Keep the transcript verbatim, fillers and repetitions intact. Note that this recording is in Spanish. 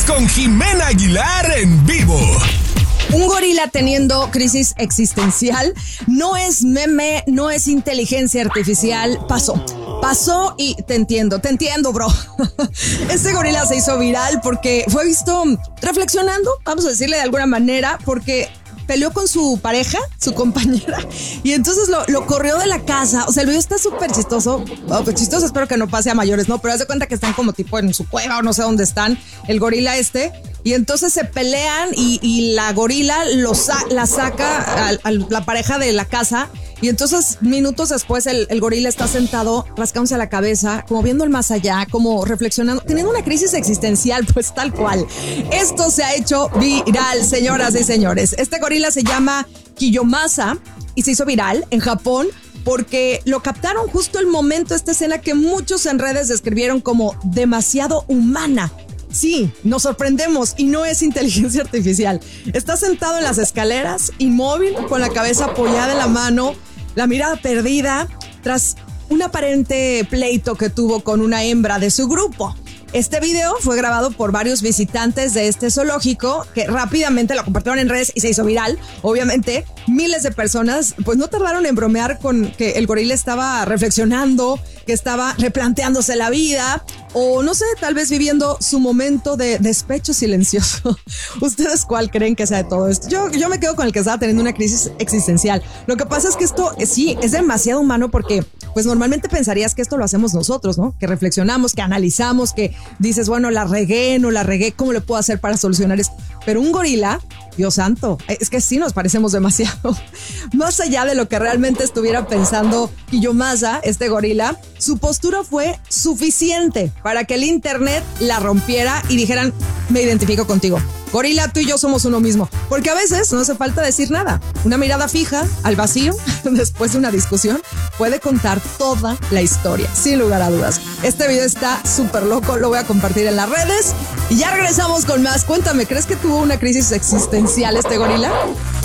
con Jimena Aguilar en vivo. Un gorila teniendo crisis existencial no es meme, no es inteligencia artificial. Pasó, pasó y te entiendo, te entiendo, bro. Este gorila se hizo viral porque fue visto reflexionando, vamos a decirle de alguna manera, porque peleó con su pareja, su compañera, y entonces lo, lo corrió de la casa. O sea, el video está súper chistoso. Oh, pues chistoso, espero que no pase a mayores, ¿no? Pero haz de cuenta que están como tipo en su cueva o no sé dónde están, el gorila este. Y entonces se pelean y, y la gorila lo sa- la saca a, a la pareja de la casa. Y entonces minutos después el, el gorila está sentado rascándose la cabeza, como viendo el más allá, como reflexionando, teniendo una crisis existencial, pues tal cual. Esto se ha hecho viral, señoras y señores. Este gorila se llama Kiyomasa y se hizo viral en Japón porque lo captaron justo el momento, esta escena que muchos en redes describieron como demasiado humana. Sí, nos sorprendemos y no es inteligencia artificial. Está sentado en las escaleras, inmóvil, con la cabeza apoyada en la mano, la mirada perdida, tras un aparente pleito que tuvo con una hembra de su grupo. Este video fue grabado por varios visitantes de este zoológico que rápidamente lo compartieron en redes y se hizo viral. Obviamente, miles de personas pues no tardaron en bromear con que el gorila estaba reflexionando, que estaba replanteándose la vida o no sé, tal vez viviendo su momento de despecho silencioso. ¿Ustedes cuál creen que sea de todo esto? Yo, yo me quedo con el que estaba teniendo una crisis existencial. Lo que pasa es que esto sí es demasiado humano porque pues normalmente pensarías que esto lo hacemos nosotros, ¿no? Que reflexionamos, que analizamos, que dices, bueno, la regué, no la regué, ¿cómo le puedo hacer para solucionar esto? Pero un gorila, Dios santo, es que sí nos parecemos demasiado. Más allá de lo que realmente estuviera pensando Kiyomasa, este gorila, su postura fue suficiente para que el internet la rompiera y dijeran, me identifico contigo. Gorila, tú y yo somos uno mismo. Porque a veces no hace falta decir nada. Una mirada fija al vacío, después de una discusión, puede contar toda la historia, sin lugar a dudas. Este video está súper loco, lo voy a compartir en las redes. Y ya regresamos con más. Cuéntame, ¿crees que tuvo una crisis existencial este gorila?